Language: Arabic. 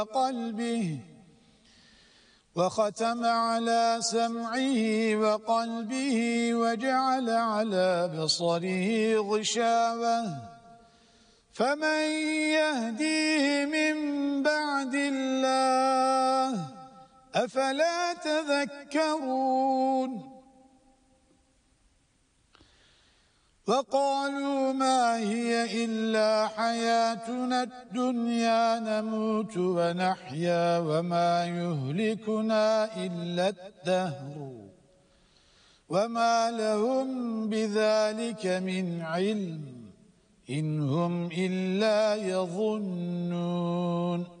قلبه وختم على سمعه وقلبه وجعل على بصره غشاوة فمن يهديه من بعد الله أفلا تذكرون وقالوا ما هي إلا حياتنا الدنيا نموت ونحيا وما يهلكنا إلا الدهر وما لهم بذلك من علم إن هم إلا يظنون